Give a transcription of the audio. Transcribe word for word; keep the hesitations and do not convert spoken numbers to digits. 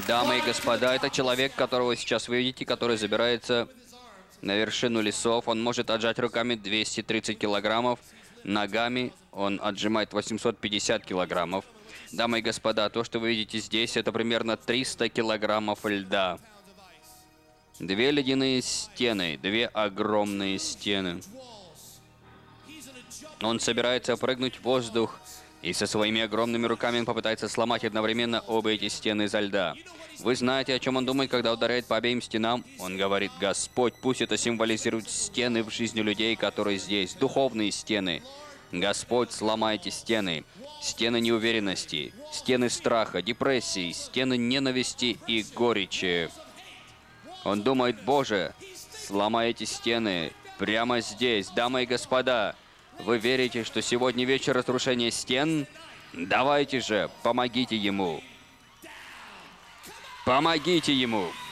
Дамы и господа, это человек, которого сейчас вы видите, который забирается на вершину лесов. Он может отжать руками двести тридцать килограммов, ногами он отжимает восемьсот пятьдесят килограммов. Дамы и господа, то, что вы видите здесь, это примерно триста килограммов льда. Две ледяные стены, две огромные стены. Он собирается прыгнуть в воздух, и со своими огромными руками он попытается сломать одновременно обе эти стены изо льда. Вы знаете, о чем он думает, когда ударяет по обеим стенам? Он говорит: «Господь, пусть это символизирует стены в жизни людей, которые здесь, духовные стены. Господь, сломай эти стены. Стены неуверенности, стены страха, депрессии, стены ненависти и горечи». Он думает: «Боже, сломай эти стены прямо здесь, дамы и господа». Вы верите, что сегодня вечер разрушения стен? Давайте же, помогите ему. Помогите ему.